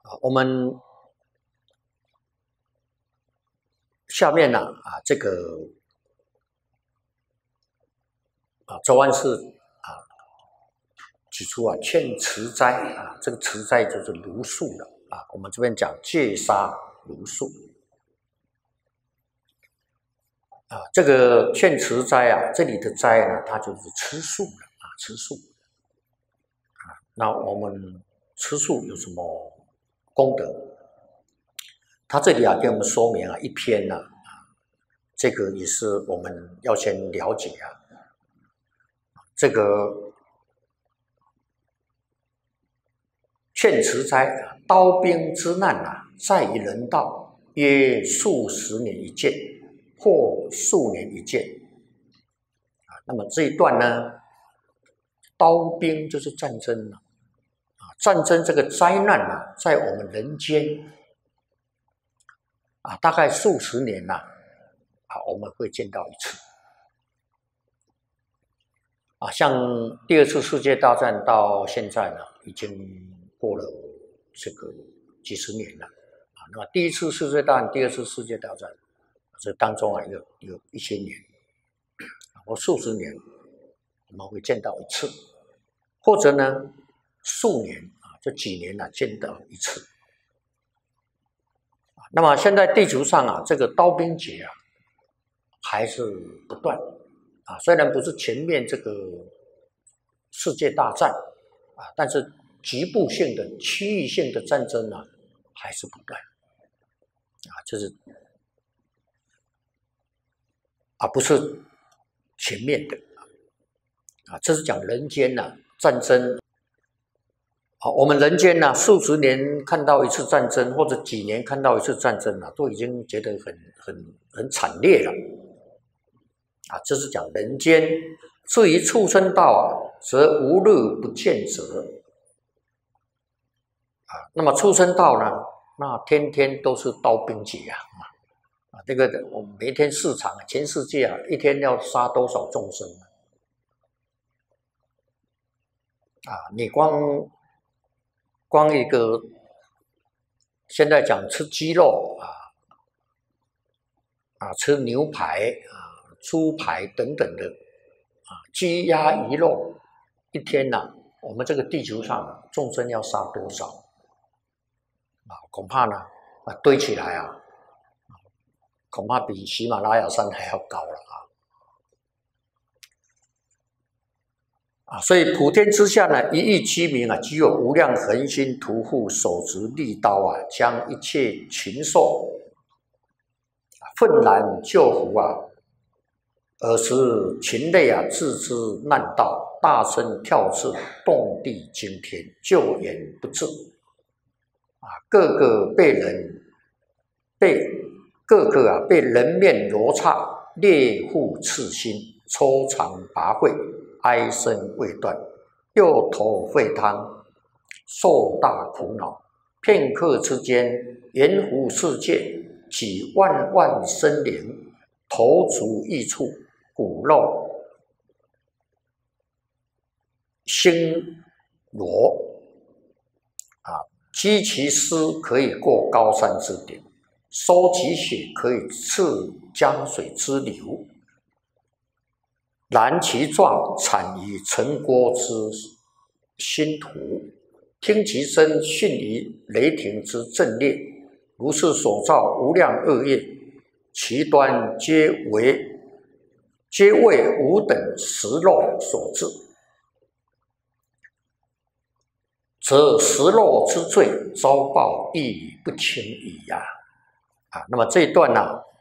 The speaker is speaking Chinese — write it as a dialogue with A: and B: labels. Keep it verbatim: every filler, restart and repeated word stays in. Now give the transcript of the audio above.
A: 啊，我们下面呢啊，这个啊，周安氏啊指出啊，劝持斋啊，这个持斋就是茹素了啊。我们这边讲戒杀茹素啊，这个劝持斋啊，这里的斋呢，它就是吃素的啊，吃素啊。那我们吃素有什么功德？他这里啊，给我们说明啊，一篇呢、啊，这个也是我们要先了解啊。这个劝持斋啊，刀兵之难啊，在于人道，约数十年一见，或数年一见啊。那么这一段呢，刀兵就是战争了啊，战争这个灾难啊，在我们人间啊，大概数十年呐、啊，啊，我们会见到一次啊。像第二次世界大战到现在呢，已经过了这个几十年了啊。那么第一次世界大战、第二次世界大战，这当中啊有有一些年，或数十年，我们会见到一次，或者呢数年啊，这几年啊见到一次。那么现在地球上啊，这个刀兵劫啊，还是不断啊。虽然不是全面这个世界大战啊，但是局部性的、区域性的战争呢、啊，还是不断啊。这是啊，不是全面的啊。这是讲人间呢、啊、战争。好，我们人间呢、啊，数十年看到一次战争，或者几年看到一次战争啊，都已经觉得很很很惨烈了啊。这是讲人间。至于畜生道啊，则无日不见者啊。那么畜生道呢，那天天都是刀兵劫啊啊！这个我们每天市场，全世界啊，一天要杀多少众生啊？你光。光一个现在讲吃鸡肉啊啊，吃牛排啊、猪排等等的啊，鸡鸭鱼肉，一天呐、啊，我们这个地球上众生要杀多少啊？恐怕呢啊堆起来啊，恐怕比喜马拉雅山还要高了啊！啊，所以普天之下呢，一亿居民啊，具有无量恒心屠户，手执利刀啊，将一切禽兽愤然救服啊，而使禽类啊自知难道，大声跳翅，动地惊天，救援不至啊，个个被人被个个啊被人面罗刹，猎户刺心，抽肠拔肺。哀声未断，又头沸汤，受大苦恼。片刻之间，圆湖世界，几万万生灵，头足异处，骨肉星罗啊！积其尸可以过高山之顶，收其血可以刺江水之流。燃其状，产于城郭之新土；听其声，迅于雷霆之震裂。如是所造无量恶业，其端皆为皆为吾等食肉所致，则食肉之罪，遭报亦不轻矣呀！啊，那么这一段呢、啊，